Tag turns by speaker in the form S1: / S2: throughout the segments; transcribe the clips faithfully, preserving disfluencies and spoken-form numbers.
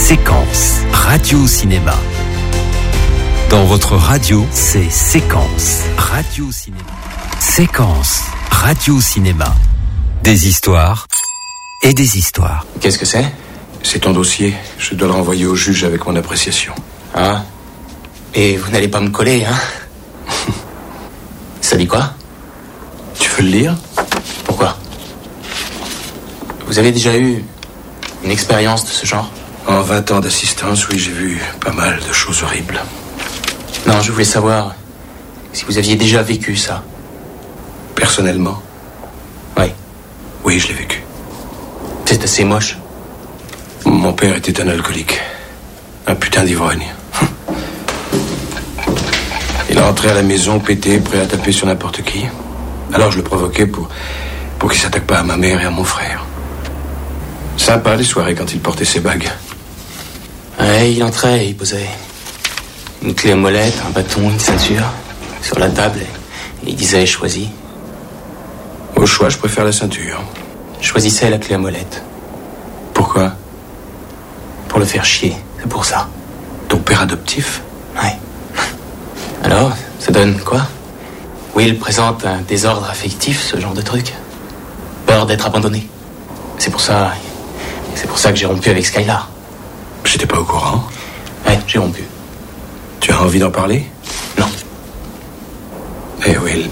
S1: Séquence Radio-Cinéma. Dans votre radio, c'est Séquence Radio-Cinéma. Séquence Radio-Cinéma. Des histoires et des histoires.
S2: Qu'est-ce que c'est ?
S3: C'est ton dossier. Je dois le renvoyer au juge avec mon appréciation.
S2: Ah. Et vous n'allez pas me coller, hein ? Ça dit quoi ?
S3: Tu veux le lire ?
S2: Pourquoi ? Vous avez déjà eu une expérience de ce genre ?
S3: En vingt ans d'assistance, oui, j'ai vu pas mal de choses horribles.
S2: Non, je voulais savoir si vous aviez déjà vécu ça.
S3: Personnellement ?
S2: Oui.
S3: Oui, je l'ai vécu.
S2: C'est assez moche.
S3: Mon père était un alcoolique. Un putain d'ivrogne. Il rentrait à la maison pété, prêt à taper sur n'importe qui. Alors je le provoquais pour, pour qu'il s'attaque pas à ma mère et à mon frère. Sympa les soirées quand il portait ses bagues.
S2: Ouais, il entrait et il posait une clé à molette, un bâton, une ceinture sur la table et il disait « choisis ».
S3: Au choix, je préfère la ceinture.
S2: Choisissez la clé à molette.
S3: Pourquoi ?
S2: Pour le faire chier, c'est pour ça.
S3: Ton père adoptif ?
S2: Ouais. Alors, ça donne quoi ? Will présente un désordre affectif, ce genre de truc. Peur d'être abandonné. C'est pour ça... C'est pour ça que j'ai rompu avec Skylar.
S3: J'étais pas au courant.
S2: Ouais, j'ai rompu.
S3: Tu as envie d'en parler ?
S2: Non.
S3: Eh Will...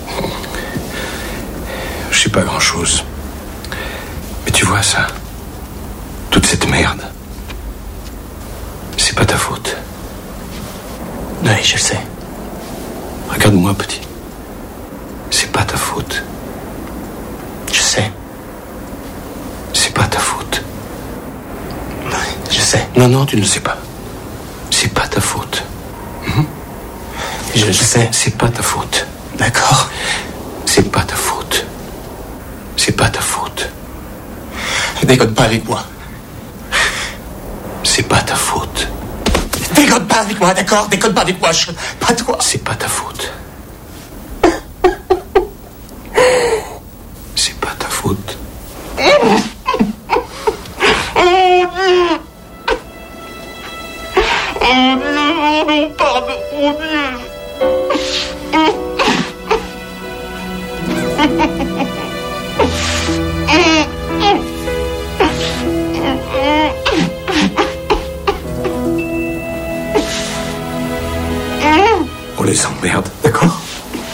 S3: Je sais pas grand-chose. Mais tu vois ça ? Toute cette merde... C'est pas ta faute.
S2: Oui, je le sais.
S3: Regarde-moi, petit. C'est pas ta faute.
S2: Je sais.
S3: C'est pas ta faute.
S2: Oui, je sais.
S3: Non, non, tu ne le sais pas. C'est pas ta faute. Hum?
S2: Je, je sais.
S3: C'est pas ta faute.
S2: D'accord.
S3: C'est pas ta faute. C'est pas ta faute.
S2: Déconne pas avec moi.
S3: C'est pas ta faute.
S2: Déconne pas avec moi, d'accord ? Déconne pas avec moi, je... pas toi.
S3: C'est pas ta faute. C'est pas ta faute.
S4: Oh Dieu, oh non, pardon, oh Dieu.
S3: On les emmerde, d'accord ?